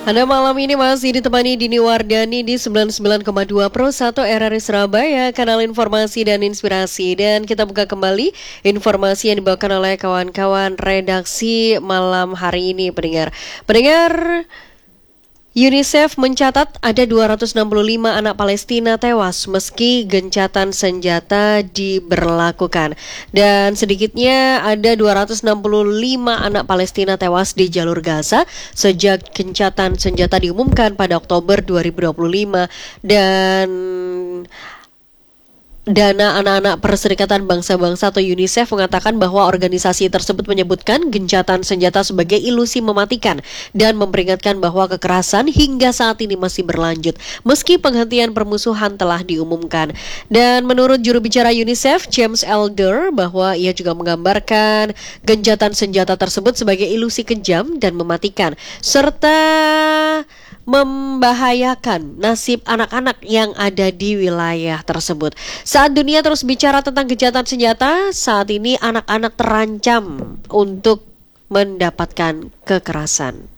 Anda malam ini masih ditemani Dini Wardani di 99,2 Pro 1 RRI Surabaya, kanal informasi dan inspirasi. Dan kita buka kembali informasi yang dibawakan oleh kawan-kawan redaksi malam hari ini, pendengar. UNICEF mencatat ada 265 anak Palestina tewas meski gencatan senjata diberlakukan. Dan sedikitnya ada 265 anak Palestina tewas di jalur Gaza sejak gencatan senjata diumumkan pada Oktober 2025. Dan Dana Anak-anak Perserikatan Bangsa-Bangsa atau UNICEF mengatakan bahwa organisasi tersebut menyebutkan gencatan senjata sebagai ilusi mematikan dan memperingatkan bahwa kekerasan hingga saat ini masih berlanjut meski penghentian permusuhan telah diumumkan. Dan menurut juru bicara UNICEF, James Elder, bahwa ia juga menggambarkan gencatan senjata tersebut sebagai ilusi kejam dan mematikan serta membahayakan nasib anak-anak yang ada di wilayah tersebut. Saat dunia terus bicara tentang gencatan senjata, saat ini anak-anak terancam untuk mendapatkan kekerasan.